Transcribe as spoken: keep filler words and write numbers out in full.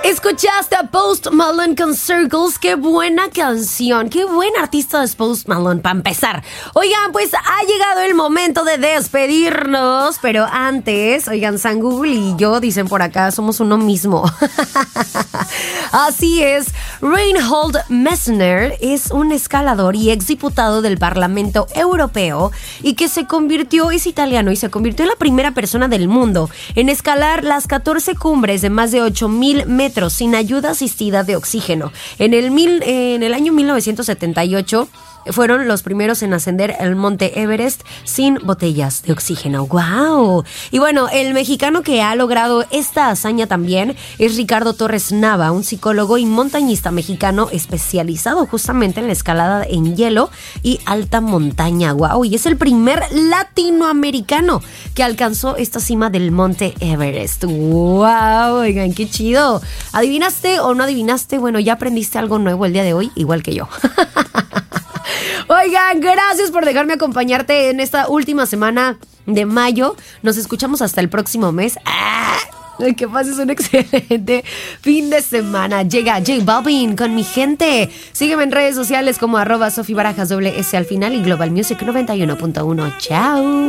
Escuchaste a Post Malone con Circles. Qué buena canción, qué buen artista es Post Malone para empezar. Oigan, pues ha llegado el momento de despedirnos, pero antes, oigan, San Google y yo, dicen por acá, somos uno mismo. Así es, Reinhold Messner es un escalador y exdiputado del Parlamento Europeo y que se convirtió, es italiano y se convirtió en la primera persona del mundo en escalar las catorce cumbres de más de ocho mil metros sin ayuda asistida de oxígeno. En el, mil, eh, en el año mil novecientos setenta y ocho fueron los primeros en ascender el monte Everest sin botellas de oxígeno. ¡Wow! Y bueno, el mexicano que ha logrado esta hazaña también es Ricardo Torres Nava, un psicólogo y montañista mexicano especializado justamente en la escalada en hielo y alta montaña. ¡Wow! Y es el primer latinoamericano que alcanzó esta cima del monte Everest. ¡Wow! Oigan, qué chido. ¿Adivinaste o no adivinaste? Bueno, ya aprendiste algo nuevo el día de hoy, igual que yo. Oigan, gracias por dejarme acompañarte en esta última semana de mayo. Nos escuchamos hasta el próximo mes. ¡Ah! Que pases un excelente fin de semana. Llega J Balvin con Mi Gente. Sígueme en redes sociales como arroba Sofía Barajas doble S al final y Global Music noventa y uno punto uno. Chao.